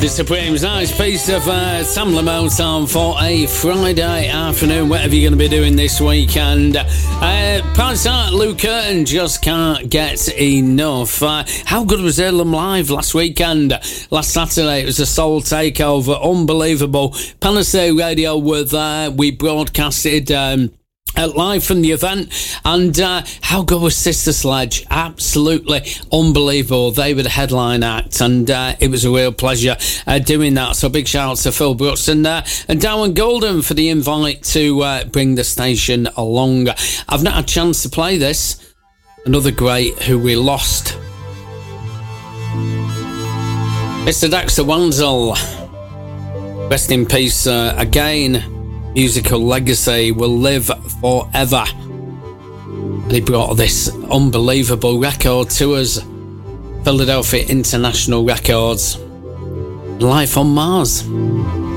The Supremes, nice piece of Sam Lamontone for a Friday afternoon, whatever you're going to be doing this weekend. Parasite, Luke Curtin, just can't get enough. How good was Earlham Live last weekend? Last Saturday, it was a soul takeover, unbelievable. Panacea Radio were there, we broadcasted live from the event, and how good was Sister Sledge? Absolutely unbelievable. They were the headline act, and it was a real pleasure doing that. So big shout out to Phil Brooks and Darren Golden for the invite to bring the station along. I've not had a chance to play this. Another great who we lost, Mr. Dexter Wansel. Rest in peace again. Musical legacy will live forever. And he brought this unbelievable record to us, Philadelphia International Records, Life on Mars.